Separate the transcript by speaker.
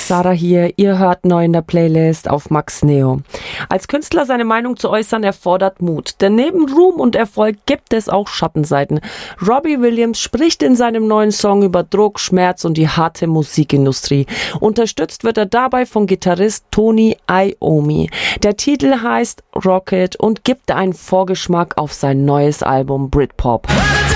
Speaker 1: Sarah hier, ihr hört neu in der Playlist auf Max Neo. Als Künstler seine Meinung zu äußern erfordert Mut, denn neben Ruhm und Erfolg gibt es auch Schattenseiten. Robbie Williams spricht in seinem neuen Song über Druck, Schmerz und die harte Musikindustrie. Unterstützt wird er dabei von Gitarrist Tony Iommi. Der Titel heißt Rocket und gibt einen Vorgeschmack auf sein neues Album Britpop.